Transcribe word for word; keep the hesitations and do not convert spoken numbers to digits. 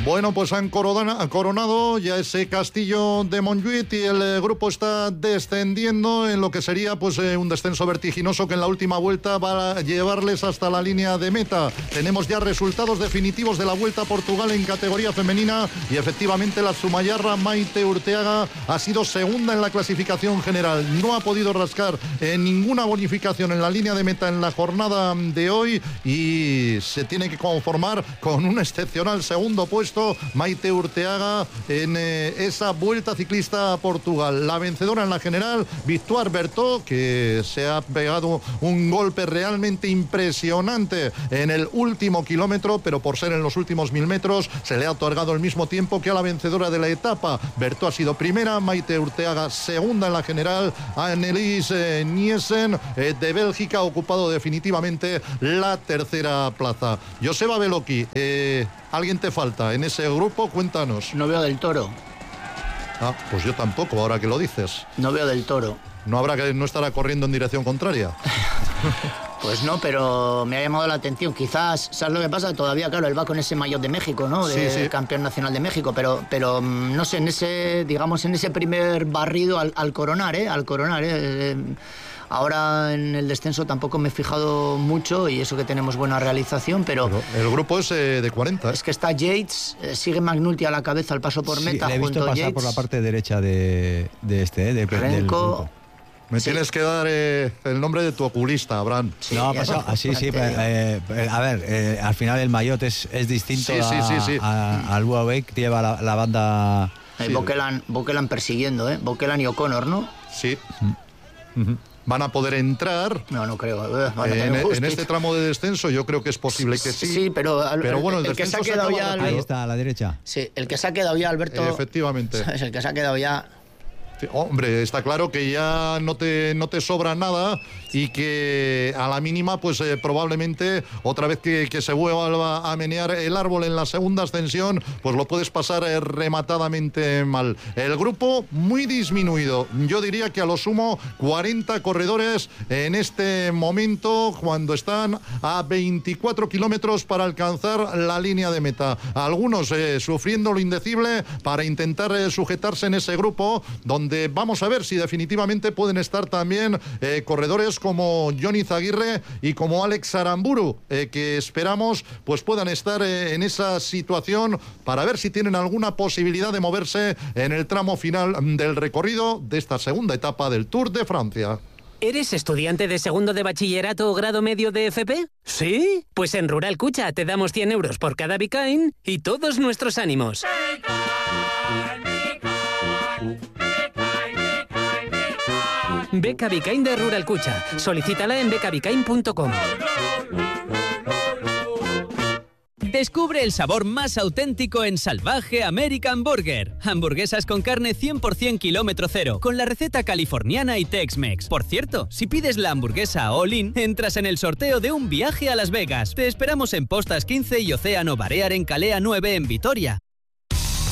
Bueno, pues han corona, coronado ya ese castillo de Montjuïc y el eh, grupo está descendiendo en lo que sería pues eh, un descenso vertiginoso que en la última vuelta va a llevarles hasta la línea de meta. Tenemos ya resultados definitivos de la Vuelta a Portugal en categoría femenina y efectivamente la zumallarra Maite Urteaga ha sido segunda en la clasificación general. No ha podido rascar eh, ninguna bonificación en la línea de meta en la jornada de hoy y se tiene que conformar con un excepcional segundo puesto Maite Urteaga en eh, esa Vuelta Ciclista a Portugal. La vencedora en la general, Victoire Berthaud, que se ha pegado un golpe realmente impresionante en el último kilómetro, pero por ser en los últimos mil metros se le ha otorgado el mismo tiempo que a la vencedora de la etapa. Berthaud ha sido primera, Maite Urteaga segunda en la general. Annelies eh, Nielsen eh, de Bélgica ha ocupado definitivamente la tercera plaza. Joseba Beloki, eh, ¿alguien te falta en ese grupo? Cuéntanos. No veo del Toro. Ah, pues yo tampoco, ahora que lo dices. No veo del Toro. ¿No habrá que no estará corriendo en dirección contraria? Pues no, pero me ha llamado la atención. Quizás, ¿sabes lo que pasa? Todavía, claro, él va con ese maillot de México, ¿no? De sí, sí. campeón nacional de México, pero, pero no sé, en ese, digamos, en ese primer barrido al, al coronar, ¿eh? Al coronar, ¿eh? Ahora en el descenso tampoco me he fijado mucho y eso que tenemos buena realización, pero... pero el grupo es eh, de cuarenta. ¿eh? Es que está Yates, eh, sigue McNulty a la cabeza al paso por meta. Sí, le he visto junto a pasar Yates. por la parte derecha de, de este, ¿eh? De, Renko. del grupo. Me Sí. tienes que dar eh, el nombre de tu oculista, Abraham. Sí, no, ha ya pasado está. así, sí. Pero, eh, a ver, eh, al final el maillot es, es distinto Sí, sí, a, sí, sí. a- al Huawei, que lleva la, la banda... Eh, Sí. Bokelan, Bokelan persiguiendo, ¿eh? Bokelan y O'Connor, ¿no? Sí. Uh-huh. Van a poder entrar No, no creo. Eh, van a en, tener en justo. este tramo de descenso. Yo creo que es posible que sí. Sí, pero, Pero bueno, el, el que se ha descenso se quedado acaba ya... rápido. Ahí está, a la derecha. Sí, el que se ha quedado ya, Alberto... Efectivamente. Es el que se ha quedado ya... Sí, hombre, está claro que ya no te, no te sobra nada y que a la mínima, pues eh, probablemente otra vez que, que se vuelva a menear el árbol en la segunda ascensión, pues lo puedes pasar eh, rematadamente mal. El grupo muy disminuido. Yo diría que a lo sumo cuarenta corredores en este momento cuando están a veinticuatro kilómetros para alcanzar la línea de meta. Algunos eh, sufriendo lo indecible para intentar eh, sujetarse en ese grupo donde vamos a ver si definitivamente pueden estar también eh, corredores como Johnny Zaguirre y como Alex Aramburu, eh, que esperamos pues puedan estar eh, en esa situación para ver si tienen alguna posibilidad de moverse en el tramo final del recorrido de esta segunda etapa del Tour de Francia. ¿Eres estudiante de segundo de bachillerato o grado medio de F P? ¿Sí? Pues en Rural Cucha te damos cien euros por cada Bicain y todos nuestros ánimos. Beca Bicain de Rural Cucha. Solicítala en beca bicain punto com. Descubre el sabor más auténtico en Salvaje American Burger. Hamburguesas con carne cien por ciento kilómetro cero, con la receta californiana y Tex-Mex. Por cierto, si pides la hamburguesa all-in, entras en el sorteo de un viaje a Las Vegas. Te esperamos en Postas quince y Océano Barear en Calea nueve en Vitoria.